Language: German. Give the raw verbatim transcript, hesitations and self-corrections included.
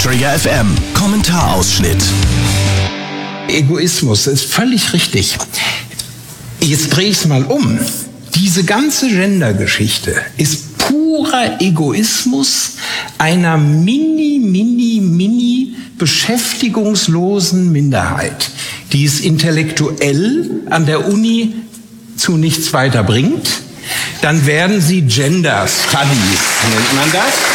Trigger F M, Kommentarausschnitt. Egoismus ist völlig richtig. Jetzt drehe ich es mal um. Diese ganze Gender-Geschichte ist purer Egoismus einer mini, mini, mini beschäftigungslosen Minderheit, die es intellektuell an der Uni zu nichts weiter bringt. Dann werden sie Gender Studies, nennt man das.